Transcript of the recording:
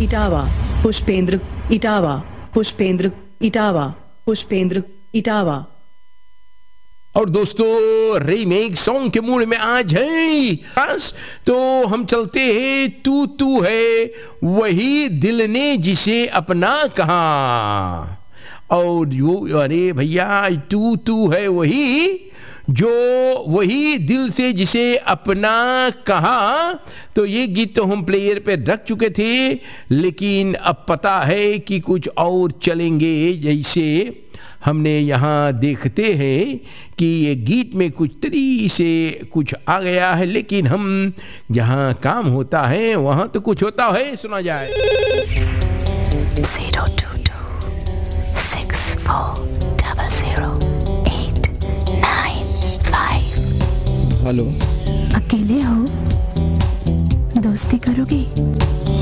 इटावा, पुष्पेंद्र इटावा, पुष्पेंद्र इटावा, पुष्पेंद्र इटावा। और दोस्तों remake song के मूड में आज है बस, तो हम चलते हैं तू तू है वही दिल ने जिसे अपना कहा। और यो अरे भैया तू तू है वही जो वही दिल से जिसे अपना कहा। तो ये गीत तो हम प्लेयर पे रख चुके थे, लेकिन अब पता है कि कुछ और चलेंगे। जैसे हमने यहाँ देखते हैं कि ये गीत में कुछ तरी से कुछ आ गया है, लेकिन हम जहाँ काम होता है वहाँ तो कुछ होता है। सुना जाए 022-6400-895। हेलो, अकेले हो? दोस्ती करोगे?